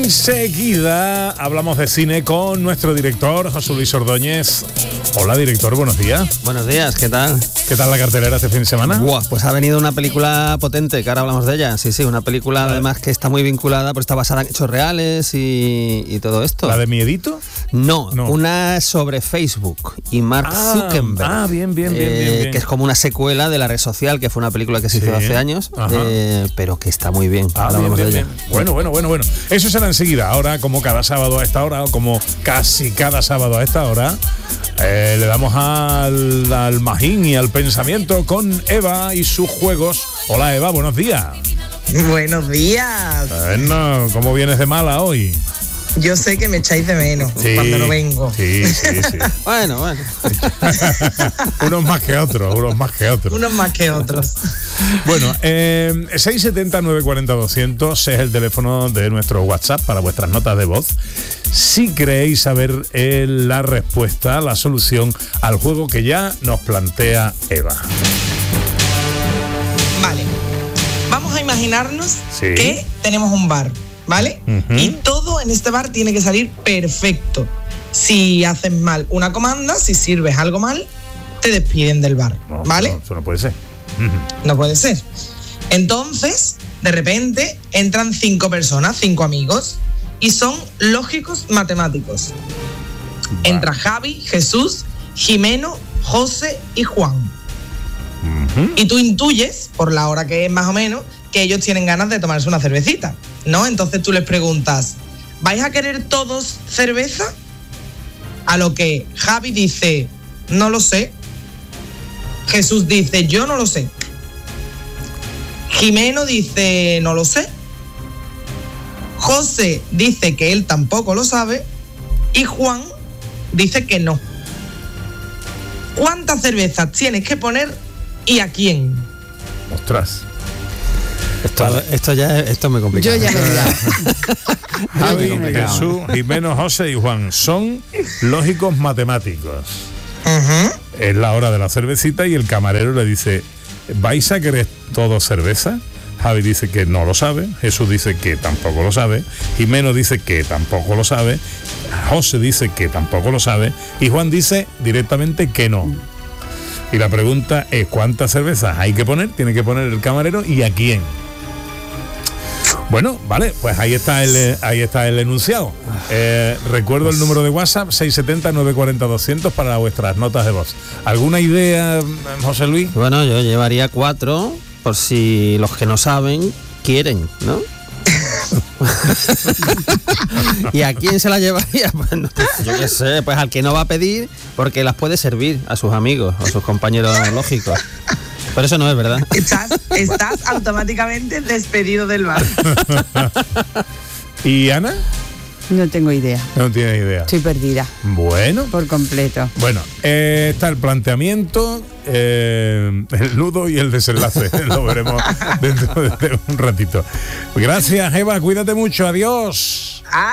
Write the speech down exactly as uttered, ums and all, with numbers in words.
Enseguida hablamos de cine con nuestro director, José Luis Ordóñez. Hola, director, buenos días. Buenos días, ¿qué tal? ¿Qué tal la cartelera este fin de semana? Buah, pues ha venido una película potente, que ahora hablamos de ella. Sí, sí, una película además que está muy vinculada, pues está basada en hechos reales y, y todo esto. ¿La de Miedito? No, No. una sobre Facebook y Mark Ah, Zuckerberg. ah, bien, bien, bien, eh, bien, bien. Que es como una secuela de la red social, que fue una película que se Sí. hizo hace años, eh, pero que está muy bien. Ah, Ahora bien, hablamos bien, de ella. bien. Bueno, bueno, bueno, bueno. Eso será enseguida. Ahora, como cada sábado a esta hora, o como casi cada sábado a esta hora, eh, le damos al, al magín y al pensamiento con Eva y sus juegos. Hola, Eva, buenos días. Buenos días. Bueno, ¿cómo vienes de mala hoy? Yo sé que me echáis de menos Sí, cuando no vengo. Sí, sí, sí. Bueno, bueno. Unos más que otros, unos más que otros. Unos más que otros. Bueno, eh, seis siete cero, nueve cuatro cero, doscientos es el teléfono de nuestro WhatsApp para vuestras notas de voz. Si queréis saber eh, la respuesta, la solución al juego que ya nos plantea Eva. Vale. Vamos a imaginarnos Sí. que tenemos un bar, ¿vale? Ujú. Y todo en este bar tiene que salir perfecto. Si haces mal una comanda, si sirves algo mal, te despiden del bar, No, ¿vale? No, eso no puede ser. Ujú. No puede ser. Entonces, de repente, entran cinco personas, cinco amigos, y son lógicos matemáticos. Va. Entra Javi, Jesús, Jimeno, José y Juan. Ujú. Y tú intuyes, por la hora que es más o menos, que ellos tienen ganas de tomarse una cervecita, ¿no? Entonces tú les preguntas, ¿vais a querer todos cerveza? A lo que Javi dice, no lo sé. Jesús dice, yo no lo sé. Jimeno dice, no lo sé. José dice que él tampoco lo sabe. Y Juan dice que no. ¿Cuántas cervezas tienes que poner y a quién? Ostras. Esto, esto ya esto es muy complicado. Yo ya me he olvidado. Javi, Yo ya me he olvidado. Jesús, Jimeno, José y Juan son lógicos matemáticos. Uh-huh. Es la hora de la cervecita y el camarero le dice, ¿vais a querer todo cerveza? Javi dice que no lo sabe, Jesús dice que tampoco lo sabe, Jimeno dice que tampoco lo sabe, José dice que tampoco lo sabe y Juan dice directamente que no. Y la pregunta es, ¿cuántas cervezas hay que poner? Tiene que poner el camarero y a quién. Bueno, vale, pues ahí está el ahí está el enunciado. Eh, recuerdo el número de WhatsApp seis siete cero, nueve cuatro cero, doscientos para vuestras notas de voz. ¿Alguna idea, José Luis? Bueno, yo llevaría cuatro, por si los que no saben quieren, ¿no? ¿Y a quién se la llevaría? Pues no, yo qué sé, pues al que no va a pedir, porque las puede servir a sus amigos o a sus compañeros lógicos. Pero eso no es verdad. Estás, estás automáticamente despedido del bar. ¿Y Ana? No tengo idea. No tiene idea. Estoy perdida Bueno, por completo. bueno, eh, está el planteamiento, eh, el nudo y el desenlace. Lo veremos dentro de un ratito. Gracias, Eva, cuídate mucho, adiós.